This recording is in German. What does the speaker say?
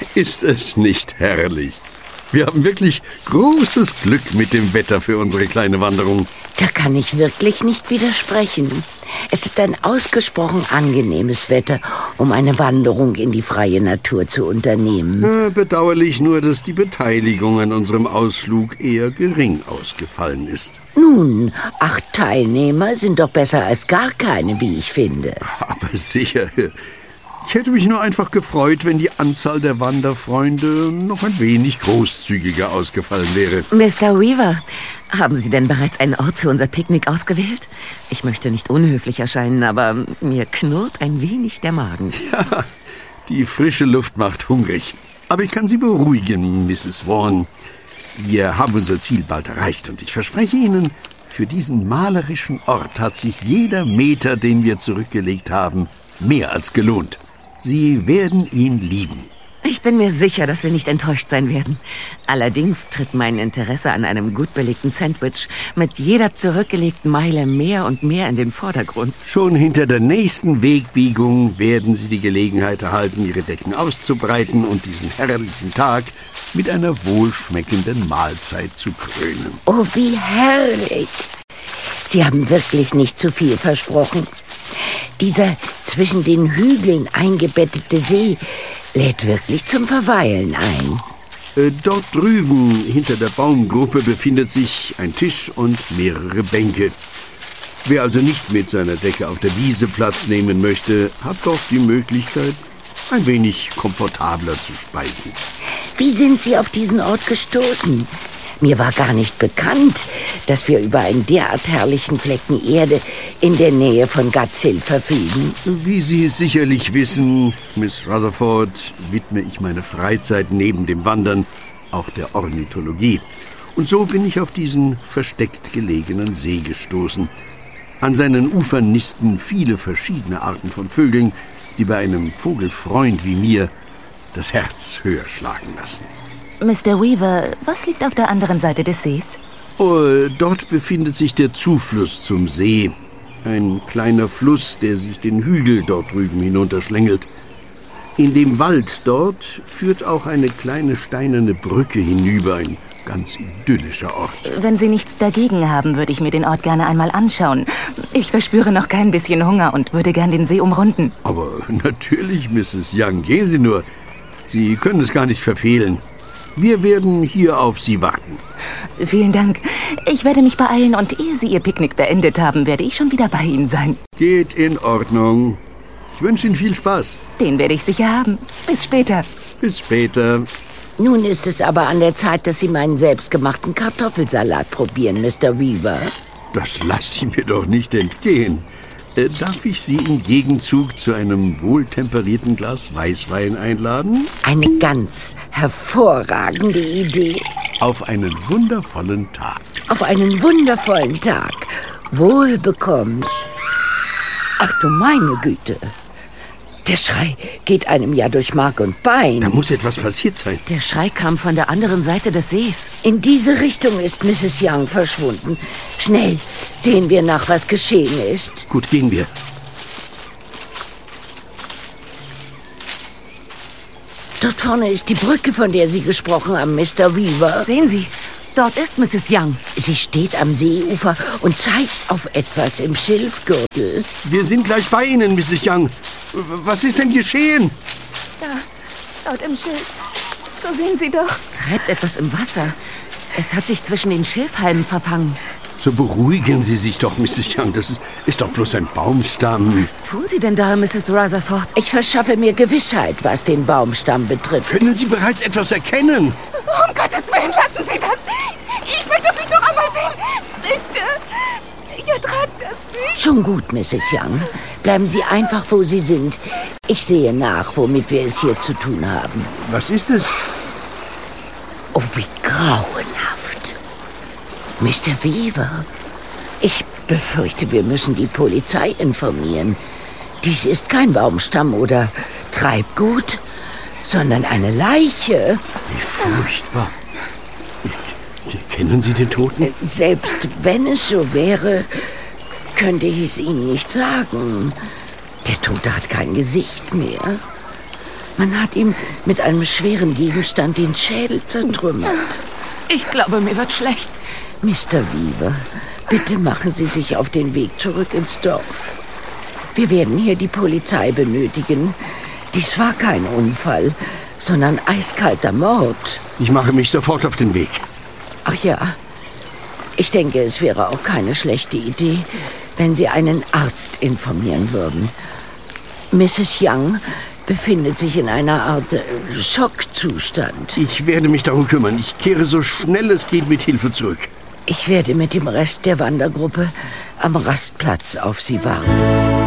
Ist es nicht herrlich? Wir haben wirklich großes Glück mit dem Wetter für unsere kleine Wanderung. Da kann ich wirklich nicht widersprechen. Es ist ein ausgesprochen angenehmes Wetter, um eine Wanderung in die freie Natur zu unternehmen. Bedauerlich nur, dass die Beteiligung an unserem Ausflug eher gering ausgefallen ist. Nun, 8 Teilnehmer sind doch besser als gar keine, wie ich finde. Aber sicher. Ich hätte mich nur einfach gefreut, wenn die Anzahl der Wanderfreunde noch ein wenig großzügiger ausgefallen wäre. Mr. Weaver, haben Sie denn bereits einen Ort für unser Picknick ausgewählt? Ich möchte nicht unhöflich erscheinen, aber mir knurrt ein wenig der Magen. Ja, die frische Luft macht hungrig. Aber ich kann Sie beruhigen, Mrs. Vaughan. Wir haben unser Ziel bald erreicht und ich verspreche Ihnen, für diesen malerischen Ort hat sich jeder Meter, den wir zurückgelegt haben, mehr als gelohnt. Sie werden ihn lieben. Ich bin mir sicher, dass wir nicht enttäuscht sein werden. Allerdings tritt mein Interesse an einem gut belegten Sandwich mit jeder zurückgelegten Meile mehr und mehr in den Vordergrund. Schon hinter der nächsten Wegbiegung werden Sie die Gelegenheit erhalten, Ihre Decken auszubreiten und diesen herrlichen Tag mit einer wohlschmeckenden Mahlzeit zu krönen. Oh, wie herrlich! Sie haben wirklich nicht zu viel versprochen. Dieser zwischen den Hügeln eingebettete See lädt wirklich zum Verweilen ein. Dort drüben hinter der Baumgruppe befindet sich ein Tisch und mehrere Bänke. Wer also nicht mit seiner Decke auf der Wiese Platz nehmen möchte, hat dort die Möglichkeit, ein wenig komfortabler zu speisen. Wie sind Sie auf diesen Ort gestoßen? Mir war gar nicht bekannt, dass wir über einen derart herrlichen Flecken Erde in der Nähe von Guts Hill verfügen. Wie Sie sicherlich wissen, Miss Rutherford, widme ich meine Freizeit neben dem Wandern auch der Ornithologie. Und so bin ich auf diesen versteckt gelegenen See gestoßen. An seinen Ufern nisten viele verschiedene Arten von Vögeln, die bei einem Vogelfreund wie mir das Herz höher schlagen lassen. Mr. Weaver, was liegt auf der anderen Seite des Sees? Oh, dort befindet sich der Zufluss zum See. Ein kleiner Fluss, der sich den Hügel dort drüben hinunterschlängelt. In dem Wald dort führt auch eine kleine steinerne Brücke hinüber, ein ganz idyllischer Ort. Wenn Sie nichts dagegen haben, würde ich mir den Ort gerne einmal anschauen. Ich verspüre noch kein bisschen Hunger und würde gern den See umrunden. Aber natürlich, Mrs. Young, gehen Sie nur. Sie können es gar nicht verfehlen. Wir werden hier auf Sie warten. Vielen Dank. Ich werde mich beeilen und ehe Sie Ihr Picknick beendet haben, werde ich schon wieder bei Ihnen sein. Geht in Ordnung. Ich wünsche Ihnen viel Spaß. Den werde ich sicher haben. Bis später. Bis später. Nun ist es aber an der Zeit, dass Sie meinen selbstgemachten Kartoffelsalat probieren, Mr. Weaver. Das lasse ich mir doch nicht entgehen. Darf ich Sie im Gegenzug zu einem wohltemperierten Glas Weißwein einladen? Eine ganz hervorragende Idee. Auf einen wundervollen Tag. Auf einen wundervollen Tag. Wohl bekomm's. Ach du meine Güte. Der Schrei geht einem ja durch Mark und Bein. Da muss etwas passiert sein. Der Schrei kam von der anderen Seite des Sees. In diese Richtung ist Mrs. Young verschwunden. Schnell, sehen wir nach, was geschehen ist. Gut, gehen wir. Dort vorne ist die Brücke, von der Sie gesprochen haben, Mr. Weaver. Sehen Sie, dort ist Mrs. Young. Sie steht am Seeufer und zeigt auf etwas im Schilfgürtel. Wir sind gleich bei Ihnen, Mrs. Young. Was ist denn geschehen? Da, dort im Schild. So sehen Sie doch. Treibt etwas im Wasser. Es hat sich zwischen den Schilfhalmen verfangen. So beruhigen Sie sich doch, Mrs. Young. Das ist doch bloß ein Baumstamm. Was tun Sie denn da, Mrs. Rutherford? Ich verschaffe mir Gewissheit, was den Baumstamm betrifft. Können Sie bereits etwas erkennen? Um Gottes Willen, lassen Sie das. Ich möchte das nicht noch einmal sehen. Bitte. Ich ertrage das nicht. Schon gut, Mrs. Young. Bleiben Sie einfach, wo Sie sind. Ich sehe nach, womit wir es hier zu tun haben. Was ist es? Oh, wie grauenhaft. Mr. Weaver, ich befürchte, wir müssen die Polizei informieren. Dies ist kein Baumstamm oder Treibgut, sondern eine Leiche. Wie furchtbar. Kennen Sie den Toten? Selbst wenn es so wäre, könnte ich es Ihnen nicht sagen. Der Tote hat kein Gesicht mehr. Man hat ihm mit einem schweren Gegenstand den Schädel zertrümmert. Ich glaube, mir wird schlecht. Mr. Weaver, bitte machen Sie sich auf den Weg zurück ins Dorf. Wir werden hier die Polizei benötigen. Dies war kein Unfall, sondern eiskalter Mord. Ich mache mich sofort auf den Weg. Ach ja, ich denke, es wäre auch keine schlechte Idee, wenn Sie einen Arzt informieren würden. Mrs. Young befindet sich in einer Art Schockzustand. Ich werde mich darum kümmern. Ich kehre so schnell es geht mit Hilfe zurück. Ich werde mit dem Rest der Wandergruppe am Rastplatz auf Sie warten.